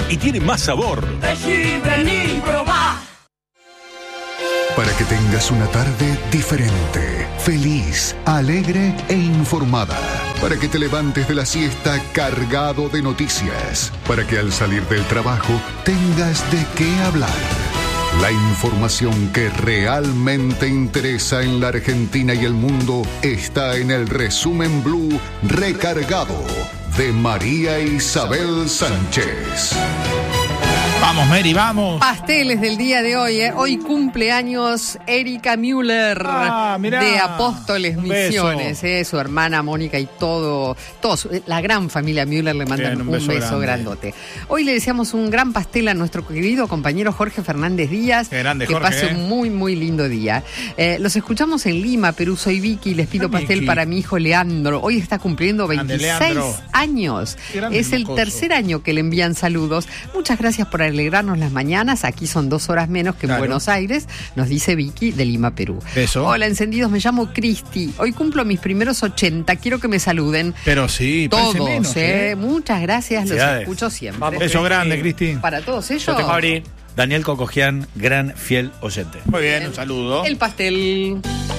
y tiene más sabor. Vení, probá. Para que tengas una tarde diferente, feliz, alegre e informada. Para que te levantes de la siesta cargado de noticias. Para que al salir del trabajo tengas de qué hablar. La información que realmente interesa en la Argentina y el mundo está en el Resumen Blue Recargado de María Isabel Sánchez. Vamos, Mary, vamos. Pasteles del día de hoy, ¿eh? Hoy cumpleaños Erika Müller, de Apóstoles Misiones, su hermana Mónica y todos, la gran familia Müller le mandan un beso grandote. Hoy le deseamos un gran pastel a nuestro querido compañero Jorge Fernández Díaz. Qué grande, que Jorge, pase un muy, muy lindo día. Los escuchamos en Lima, Perú. Soy Vicky, les pido pastel para mi hijo Leandro. Hoy está cumpliendo 26 años. Es el tercer año que le envían saludos. Muchas gracias por alegrarnos las mañanas. Aquí son 2 horas menos que en Buenos Aires, nos dice Vicky de Lima, Perú. Eso. Hola, encendidos, me llamo Cristi. Hoy cumplo mis primeros 80. Quiero que me saluden. Pero sí, todos, menos, Muchas gracias, los escucho siempre. Vamos, beso grande, Cristi. Para todos ellos. Yo tengo a abrir. Daniel Cocogian, gran fiel oyente. Muy bien, un saludo. El pastel.